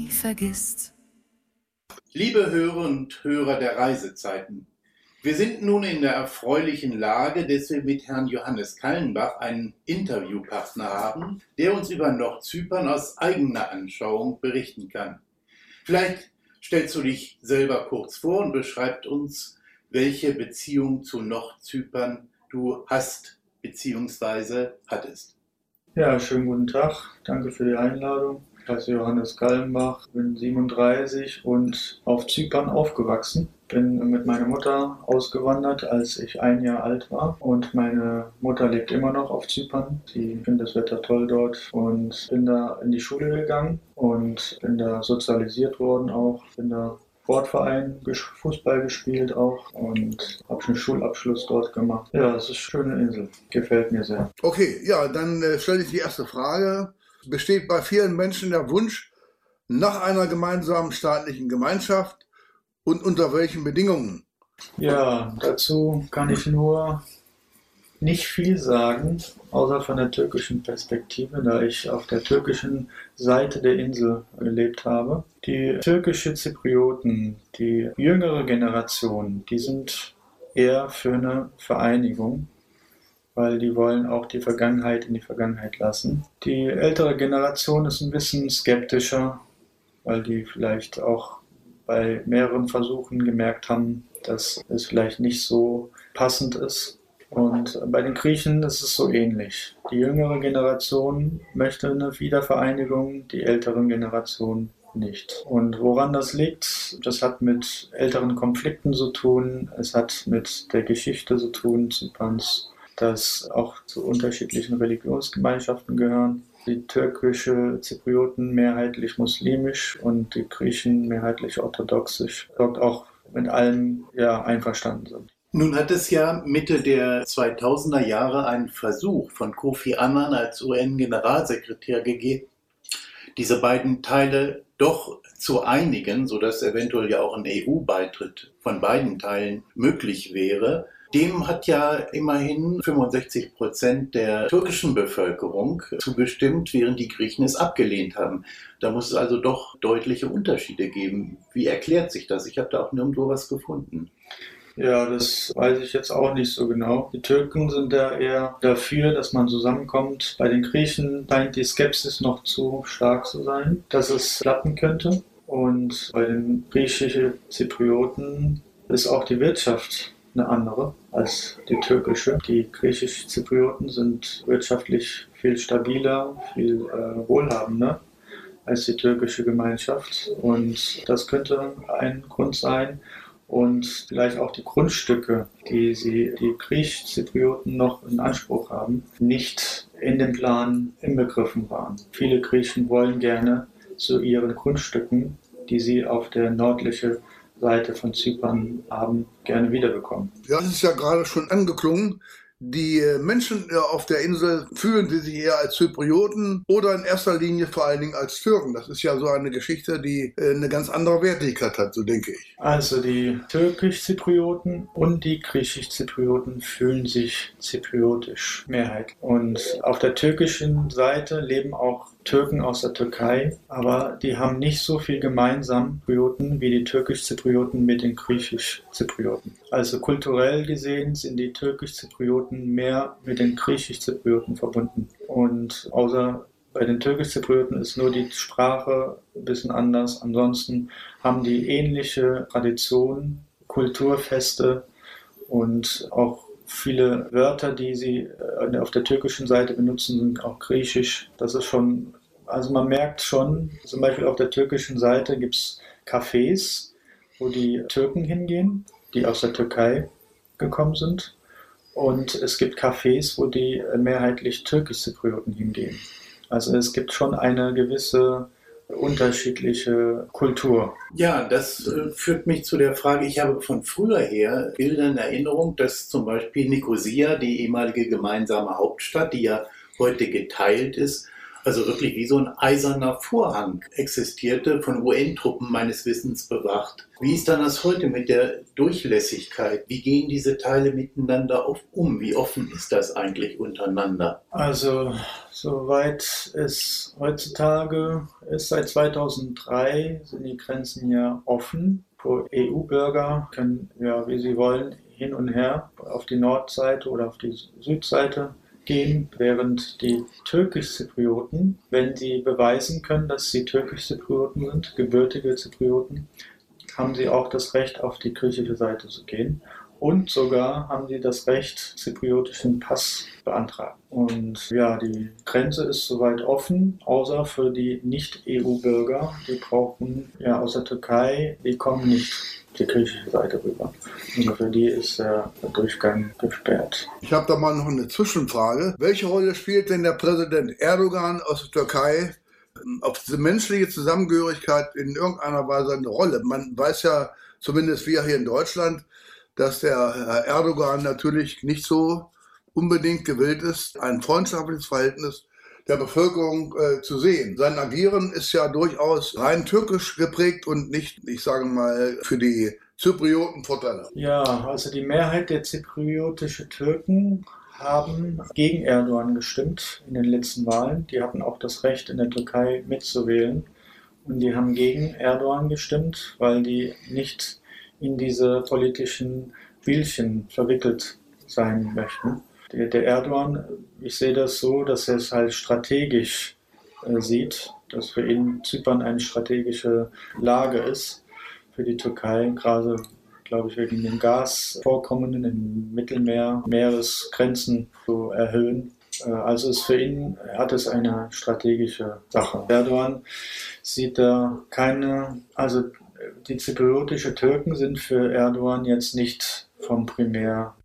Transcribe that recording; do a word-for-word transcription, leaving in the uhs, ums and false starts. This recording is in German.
nie vergisst. Liebe Hörer und Hörer der Reisezeiten, wir sind nun in der erfreulichen Lage, dass wir mit Herrn Johannes Kallenbach einen Interviewpartner haben, der uns über Nordzypern aus eigener Anschauung berichten kann. Vielleicht stellst du dich selber kurz vor und beschreibst uns, welche Beziehung zu Nordzypern du hast bzw. hattest. Ja, schönen guten Tag. Danke für die Einladung. Ich heiße Johannes Kallenbach, bin siebenunddreißig und auf Zypern aufgewachsen. Bin mit meiner Mutter ausgewandert, als ich ein Jahr alt war. Und meine Mutter lebt immer noch auf Zypern. Sie findet das Wetter toll dort und bin da in die Schule gegangen und bin da sozialisiert worden auch. Bin da Sportverein, Fußball gespielt auch und habe einen Schulabschluss dort gemacht. Ja, es ist eine schöne Insel. Gefällt mir sehr. Okay, ja, dann äh, stelle ich die erste Frage. Besteht bei vielen Menschen der Wunsch nach einer gemeinsamen staatlichen Gemeinschaft und unter welchen Bedingungen? Ja, dazu kann ich nur nicht viel sagen, außer von der türkischen Perspektive, da ich auf der türkischen Seite der Insel gelebt habe. Die türkische Zyprioten, die jüngere Generation, die sind eher für eine Vereinigung, weil die wollen auch die Vergangenheit in die Vergangenheit lassen. Die ältere Generation ist ein bisschen skeptischer, weil die vielleicht auch bei mehreren Versuchen gemerkt haben, dass es vielleicht nicht so passend ist. Und bei den Griechen ist es so ähnlich. Die jüngere Generation möchte eine Wiedervereinigung, die älteren Generationen nicht. Und woran das liegt, das hat mit älteren Konflikten zu tun, es hat mit der Geschichte zu tun, Zyperns, dass auch zu unterschiedlichen Religionsgemeinschaften gehören. Die türkische Zyprioten mehrheitlich muslimisch und die Griechen mehrheitlich orthodoxisch, dort auch mit allem ja, einverstanden sind. Nun hat es ja Mitte der zweitausender Jahre einen Versuch von Kofi Annan als U N-Generalsekretär gegeben, diese beiden Teile doch zu einigen, sodass eventuell ja auch ein E U-Beitritt von beiden Teilen möglich wäre. Dem hat ja immerhin fünfundsechzig Prozent der türkischen Bevölkerung zugestimmt, während die Griechen es abgelehnt haben. Da muss es also doch deutliche Unterschiede geben. Wie erklärt sich das? Ich habe da auch nirgendwo was gefunden. Ja, das weiß ich jetzt auch nicht so genau. Die Türken sind da eher dafür, dass man zusammenkommt. Bei den Griechen scheint die Skepsis noch zu stark zu sein, dass es klappen könnte. Und bei den griechischen Zyprioten ist auch die Wirtschaft eine andere als die türkische. Die griechischen Zyprioten sind wirtschaftlich viel stabiler, viel äh, wohlhabender als die türkische Gemeinschaft. Und das könnte ein Grund sein. Und vielleicht auch die Grundstücke, die sie, die Griechisch-Zyprioten noch in Anspruch haben, nicht in den Plan inbegriffen waren. Viele Griechen wollen gerne zu ihren Grundstücken, die sie auf der nördlichen Seite von Zypern haben, gerne wiederbekommen. Ja, das ist ja gerade schon angeklungen. Die Menschen auf der Insel fühlen sie sich eher als Zyprioten oder in erster Linie vor allen Dingen als Türken. Das ist ja so eine Geschichte, die eine ganz andere Wertigkeit hat, so denke ich. Also die türkisch-Zyprioten und die griechisch-Zyprioten fühlen sich zypriotisch Mehrheit. Und auf der türkischen Seite leben auch Türken aus der Türkei, aber die haben nicht so viel gemeinsam Zyprioten wie die türkisch-Zyprioten mit den griechisch-Zyprioten. Also kulturell gesehen sind die türkisch-Zyprioten mehr mit den griechisch-Zyprioten verbunden. Und außer bei den türkisch-Zyprioten ist nur die Sprache ein bisschen anders. Ansonsten haben die ähnliche Traditionen, Kulturfeste und auch viele Wörter, die sie auf der türkischen Seite benutzen, sind auch griechisch. Das ist schon, also man merkt schon, zum Beispiel auf der türkischen Seite gibt es Cafés, wo die Türken hingehen, die aus der Türkei gekommen sind. Und es gibt Cafés, wo die mehrheitlich türkisch-Zyprioten hingehen. Also es gibt schon eine gewisse unterschiedliche Kultur. Ja, das äh, führt mich zu der Frage, ich habe von früher her Bilder in Erinnerung, dass zum Beispiel Nikosia, die ehemalige gemeinsame Hauptstadt, die ja heute geteilt ist, also wirklich wie so ein eiserner Vorhang existierte, von U N-Truppen meines Wissens bewacht. Wie ist dann das heute mit der Durchlässigkeit? Wie gehen diese Teile miteinander um? Wie offen ist das eigentlich untereinander? Also, soweit es heutzutage ist, seit zweitausenddrei sind die Grenzen ja offen. E U-Bürger können, ja, wie sie wollen, hin und her auf die Nordseite oder auf die Südseite gehen, während die Türkisch-Zyprioten, wenn sie beweisen können, dass sie Türkisch-Zyprioten sind, gebürtige Zyprioten, haben sie auch das Recht, auf die griechische Seite zu gehen. Und sogar haben sie das Recht, zypriotischen Pass beantragen. Und ja, die Grenze ist soweit offen, außer für die Nicht-E U-Bürger. Die brauchen, ja, aus der Türkei, die kommen nicht die griechische Seite rüber. Also für die ist der Durchgang gesperrt. Ich habe da mal noch eine Zwischenfrage. Welche Rolle spielt denn der Präsident Erdogan aus der Türkei auf diese menschliche Zusammengehörigkeit in irgendeiner Weise eine Rolle? Man weiß ja, zumindest wir hier in Deutschland, dass der Herr Erdogan natürlich nicht so unbedingt gewillt ist, ein freundschaftliches Verhältnis der Bevölkerung äh, zu sehen. Sein Agieren ist ja durchaus rein türkisch geprägt und nicht, ich sage mal, für die Zyprioten Vorteile. Ja, also die Mehrheit der zypriotischen Türken haben gegen Erdogan gestimmt in den letzten Wahlen. Die hatten auch das Recht, in der Türkei mitzuwählen. Und die haben gegen Erdogan gestimmt, weil die nicht in diese politischen Spielchen verwickelt sein möchten. Der, der Erdogan, ich sehe das so, dass er es halt strategisch äh, sieht, dass für ihn Zypern eine strategische Lage ist für die Türkei, gerade, glaube ich, wegen den Gasvorkommenen im Mittelmeer, Meeresgrenzen zu erhöhen. Äh, also ist für ihn, hat es eine strategische Sache. Erdogan sieht da keine, also die zypriotischen Türken sind für Erdogan jetzt nicht vom Primär